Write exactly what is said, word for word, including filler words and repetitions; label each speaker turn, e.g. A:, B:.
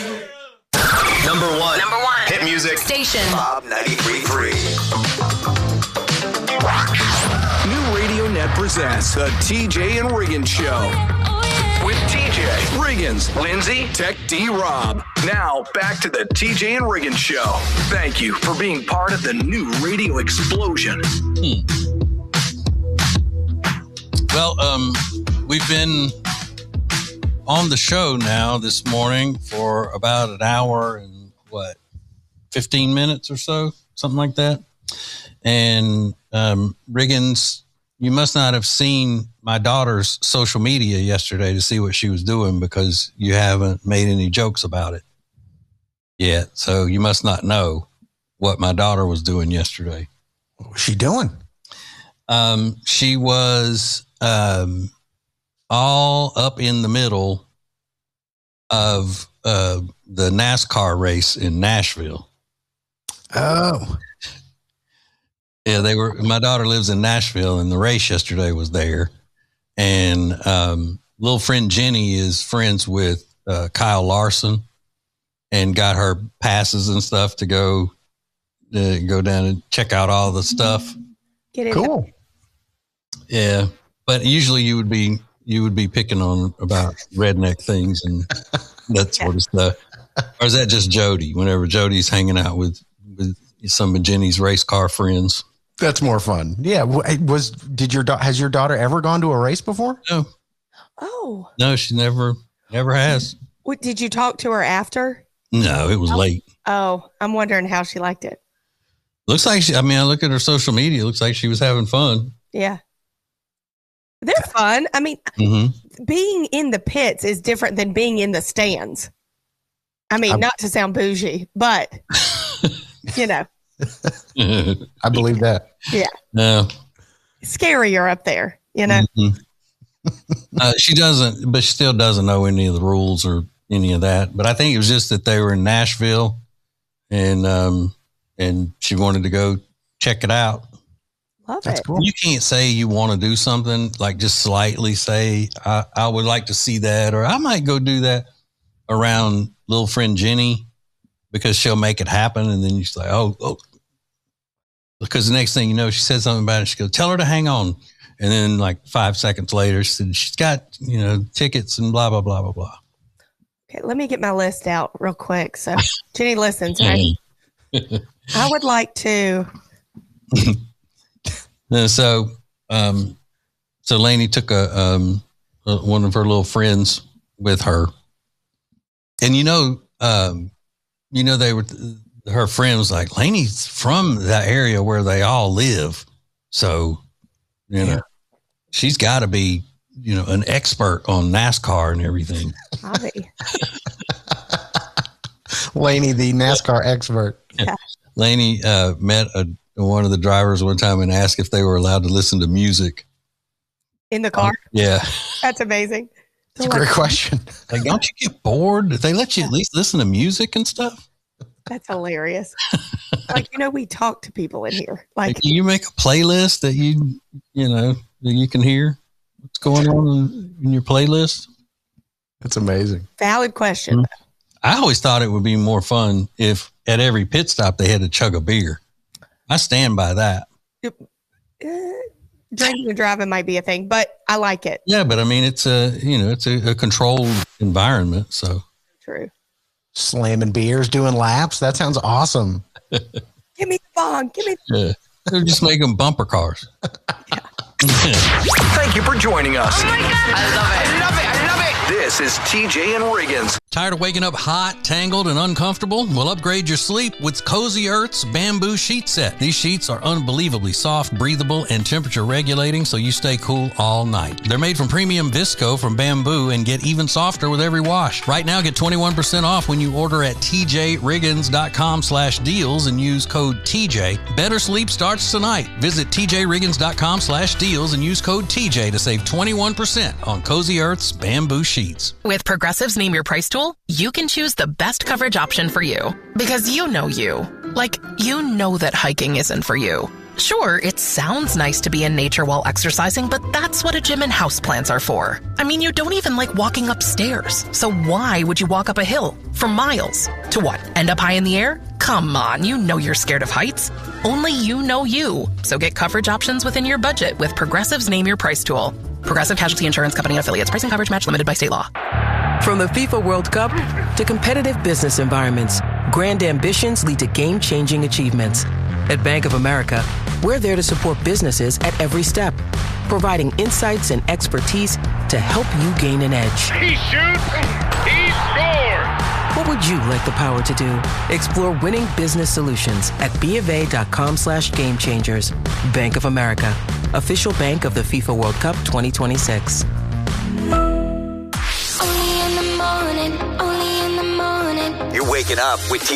A: Number one.
B: Number one.
A: Hit music.
B: Station.
A: Bob ninety-three point three.
C: New Radio Net presents the T J and Riggins Show. With T J, Riggins, Lindsay, Tech D Rob. Now, back to the T J and Riggins Show. Thank you for being part of the new radio explosion.
D: Hmm. Well, um, we've been on the show now this morning for about an hour and what, fifteen minutes or so, something like that. And um, Riggins, you must not have seen my daughter's social media yesterday to see what she was doing because you haven't made any jokes about it yet. So you must not know what my daughter was doing yesterday.
E: What was she doing?
D: Um, she was um, all up in the middle of uh, the NASCAR race in Nashville.
E: Oh.
D: Yeah, they were. My daughter lives in Nashville, and the race yesterday was there. And um, little friend Jenny is friends with uh, Kyle Larson, and got her passes and stuff to go to go down and check out all the stuff.
F: Get it.
E: Cool.
D: Yeah, but usually you would be you would be picking on about redneck things and that sort of stuff. Or is that just Jody? Whenever Jody's hanging out with with some of Jenny's race car friends.
E: That's more fun. Yeah. Was did your da- has your daughter ever gone to a race before?
D: No.
F: Oh.
D: No, she never never has.
F: What, did you talk to her after?
D: No, it was
F: oh.
D: late.
F: Oh, I'm wondering how she liked it.
D: Looks like she, I mean, I look at her social media. It looks like she was having fun.
F: Yeah. They're fun. I mean,
D: Mm-hmm.
F: being in the pits is different than being in the stands. I mean,
E: I'm-
F: not to sound bougie, but, you know,
E: I believe that.
F: yeah.
D: No.
F: Scarier up there, you know?
D: Mhm. uh, she doesn't, but she still doesn't know any of the rules or any of that. But I think it was just that they were in Nashville and, um, and she wanted to go check it out.
F: Love
E: That's
F: it.
E: cool.
D: You can't say you want to do something, like just slightly say, I, I would like to see that, or I might go do that around little friend Jenny because she'll make it happen. And then you say, oh, oh, because the next thing you know, she said something about it. She goes, tell her to hang on. And then like five seconds later, she said, she's got, you know, tickets and blah, blah, blah, blah, blah.
F: Okay, let me get my list out real quick. So Jenny listens, right? I would like to.
D: And so, um, so Lainey took a, um, uh, one of her little friends with her, and you know, um, you know, they were, her friend was like, Lainey's from that area where they all live. So, you know,
E: Yeah.
D: she's got to be, you know, an expert on NASCAR and everything.
F: I'll be.
E: Lainey, the NASCAR expert.
F: Yeah.
D: Lainey uh, met a, one of the drivers one time and asked if they were allowed to listen to music.
F: In the car?
D: Yeah.
F: That's amazing.
E: That's a great question.
D: Like, don't you get bored? If they let you at least listen to music and stuff?
F: That's hilarious. Like, you know, we talk to people in here. Like,
D: Like, can you make a playlist that you, you know, that you can hear what's going on in, in your playlist?
E: That's amazing.
F: valid question.
D: Mm-hmm. I always thought it would be more fun if at every pit stop they had to chug a beer. I stand by that.
F: Uh, drinking and driving might be a thing, but I like it.
D: Yeah, but I mean, it's a, you know, it's a, a controlled environment. So
F: True.
E: Slamming beers, doing laps. That sounds awesome.
F: Give me the bong. Give me.
D: yeah, they're just making bumper cars.
C: Thank you for joining us.
B: Oh my God. I love it. I love it. I love it.
C: This is T J and Riggins.
D: Tired of waking up hot, tangled, and uncomfortable? Well, upgrade your sleep with Cozy Earth's Bamboo Sheet Set. These sheets are unbelievably soft, breathable, and temperature regulating, so you stay cool all night. They're made from premium visco from bamboo and get even softer with every wash. Right now, get twenty-one percent off when you order at t j riggins dot com slash deals and use code T J. Better sleep starts tonight. Visit t j riggins dot com slash deals and use code T J to save twenty-one percent on Cozy Earth's Bamboo Sheets.
G: With Progressive's Name Your Price tool, you can choose the best coverage option for you. Because you know you. Like, you know that hiking isn't for you. Sure, it sounds nice to be in nature while exercising, but that's what a gym and houseplants are for. I mean, you don't even like walking upstairs. So why would you walk up a hill for miles? To what? End up high in the air? Come on, you know you're scared of heights. Only you know you. So get coverage options within your budget with Progressive's Name Your Price tool. Progressive Casualty Insurance Company and affiliates. Price and coverage match limited by state law.
H: From the FIFA World Cup to competitive business environments, grand ambitions lead to game-changing achievements. At Bank of America, we're there to support businesses at every step, providing insights and expertise to help you gain an edge.
I: He shoots, he scores!
H: What would you like the power to do? Explore winning business solutions at BofA.com slash game changers. Bank of America, official bank of the FIFA World Cup twenty twenty-six.
A: You're waking up with